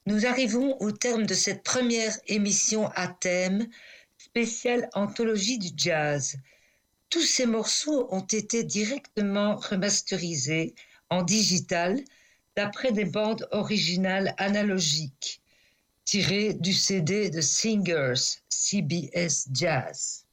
Nous arrivons au terme de cette première émission à thème spéciale anthologie du jazz. Tous ces morceaux ont été directement remasterisés en digital d'après des bandes originales analogiques tirées du CD de Singers CBS Jazz.